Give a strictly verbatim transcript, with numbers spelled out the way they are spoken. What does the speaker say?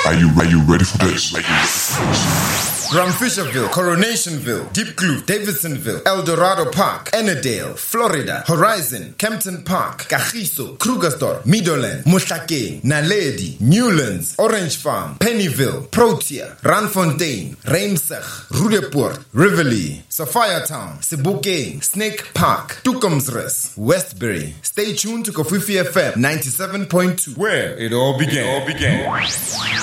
Are you, are you ready for this? Are you ready for this? Ramfisherville, Coronationville, Deep Kloof, Davidsonville, El Dorado Park, Ennerdale, Florida, Horizon, Kempton Park, Kagiso, Krugersdorp, Meadowland, Mohlakeng, Naledi, Newlands, Orange Farm, Pennyville, Protea, Randfontein, Reimsig, Roodepoort, Rivoli, Sophiatown, Sebokeng, Snake Park, Tukumsrus, Westbury. Stay tuned to Kofifi F M ninety-seven point two, where it all began. It all began.